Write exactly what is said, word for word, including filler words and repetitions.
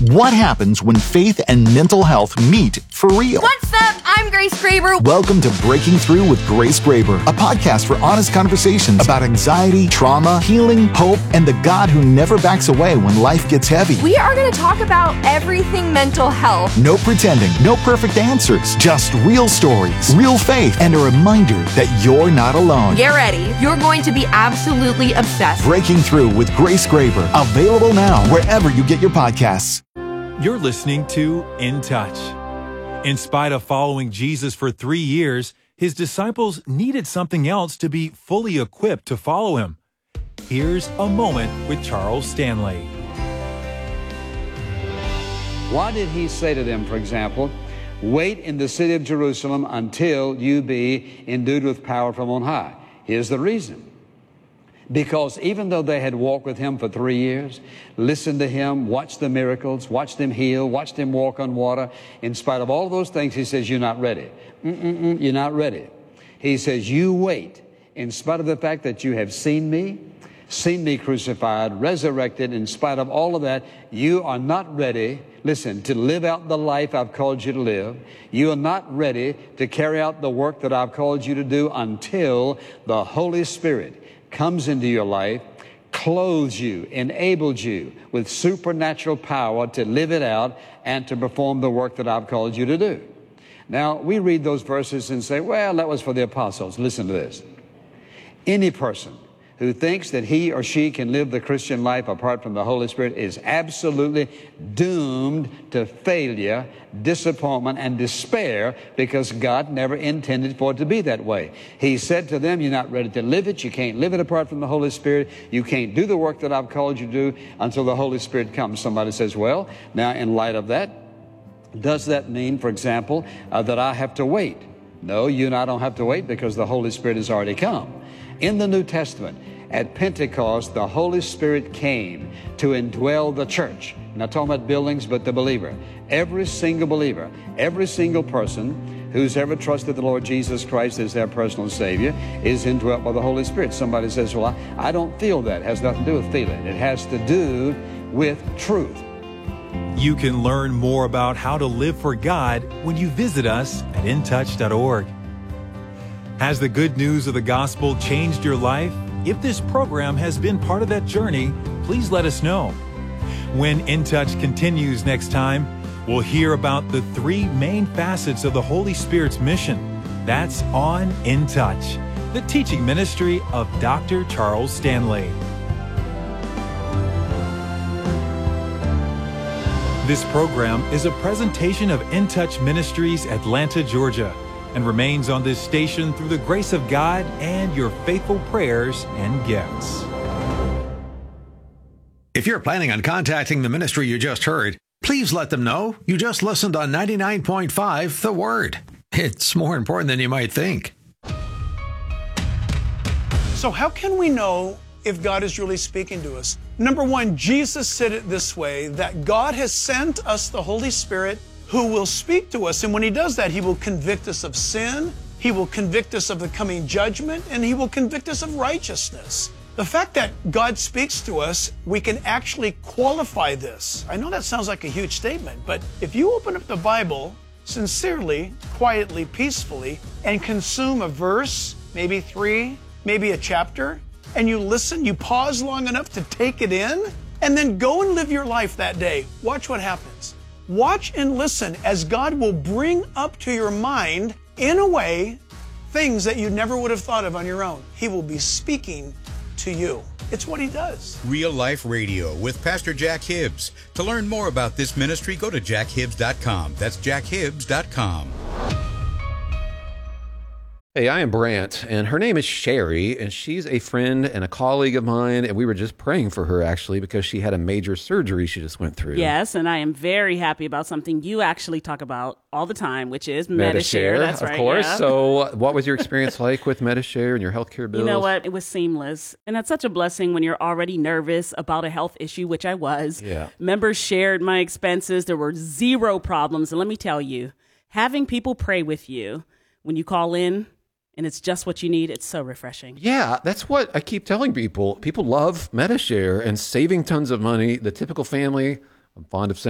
What happens when faith and mental health meet for real? What's up? I'm Grace Graber. Welcome to Breaking Through with Grace Graber, a podcast for honest conversations about anxiety, trauma, healing, hope, and the God who never backs away when life gets heavy. We are going to talk about everything mental health. No pretending, no perfect answers, just real stories, real faith, and a reminder that you're not alone. Get ready. You're going to be absolutely obsessed. Breaking Through with Grace Graber, available now wherever you get your podcasts. You're listening to In Touch. In spite of following Jesus for three years, his disciples needed something else to be fully equipped to follow him. Here's a moment with Charles Stanley. Why did he say to them, for example, wait in the city of Jerusalem until you be endued with power from on high? Here's the reason. Because even though they had walked with him for three years, listened to him, watched the miracles, watched him heal, watched him walk on water, in spite of all those things, he says, you're not ready. Mm-mm-mm, you're not ready. He says, you wait. In spite of the fact that you have seen me, seen me crucified, resurrected, in spite of all of that, you are not ready, listen, to live out the life I've called you to live. You are not ready to carry out the work that I've called you to do until the Holy Spirit comes into your life, clothes you, enables you with supernatural power to live it out and to perform the work that I've called you to do. Now, we read those verses and say, well, that was for the apostles. Listen to this. Any person who thinks that he or she can live the Christian life apart from the Holy Spirit is absolutely doomed to failure, disappointment, and despair, because God never intended for it to be that way. He said to them, you're not ready to live it. You can't live it apart from the Holy Spirit. You can't do the work that I've called you to do until the Holy Spirit comes. Somebody says, well, now in light of that, does that mean, for example, uh, that I have to wait? No, you and I don't have to wait, because the Holy Spirit has already come. In the New Testament, at Pentecost, the Holy Spirit came to indwell the church. I'm not talking about buildings, but the believer. Every single believer, every single person who's ever trusted the Lord Jesus Christ as their personal Savior is indwelt by the Holy Spirit. Somebody says, well, I, I don't feel that. It has nothing to do with feeling. It has to do with truth. You can learn more about how to live for God when you visit us at in touch dot org. Has the good news of the gospel changed your life? If this program has been part of that journey, please let us know. When In Touch continues next time, we'll hear about the three main facets of the Holy Spirit's mission. That's on In Touch, the teaching ministry of Doctor Charles Stanley. This program is a presentation of In Touch Ministries, Atlanta, Georgia, and remains on this station through the grace of God and your faithful prayers and gifts. If you're planning on contacting the ministry you just heard, please let them know you just listened on ninety-nine point five The Word. It's more important than you might think. So how can we know if God is really speaking to us? Number one, Jesus said it this way, that God has sent us the Holy Spirit who will speak to us. And when he does that, he will convict us of sin, he will convict us of the coming judgment, and he will convict us of righteousness. The fact that God speaks to us, we can actually qualify this. I know that sounds like a huge statement, but if you open up the Bible sincerely, quietly, peacefully, and consume a verse, maybe three, maybe a chapter, and you listen, you pause long enough to take it in, and then go and live your life that day, watch what happens. Watch and listen as God will bring up to your mind, in a way, things that you never would have thought of on your own. He will be speaking to you. It's what he does. Real Life Radio with Pastor Jack Hibbs. To learn more about this ministry, go to jack hibbs dot com. That's jack hibbs dot com. Hey, I am Brant, and her name is Sherry, and she's a friend and a colleague of mine, and we were just praying for her, actually, because she had a major surgery she just went through. Yes, and I am very happy about something you actually talk about all the time, which is Medi-Share. Medi-Share, That's of right, course. yeah. So what was your experience like with Medi-Share and your healthcare bills? You know what? It was seamless, and that's such a blessing when you're already nervous about a health issue, which I was. Yeah. Members shared my expenses. There were zero problems, and let me tell you, having people pray with you when you call in, and it's just what you need, it's so refreshing. Yeah, that's what I keep telling people. People love Medi-Share and saving tons of money. The typical family, I'm fond of saying,